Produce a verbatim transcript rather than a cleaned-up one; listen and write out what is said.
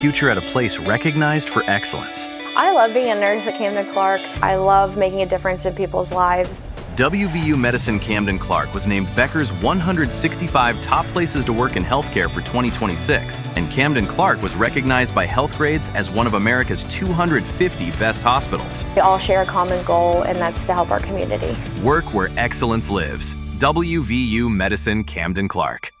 Future at a place recognized for excellence. I love being a nurse at Camden Clark. I love making a difference in people's lives. W V U Medicine Camden Clark was named Becker's one hundred sixty-five top places to work in healthcare for twenty twenty-six, and Camden Clark was recognized by Healthgrades as one of America's two hundred fifty best hospitals. We all share a common goal, and that's to help our community. Work where excellence lives. W V U Medicine Camden Clark.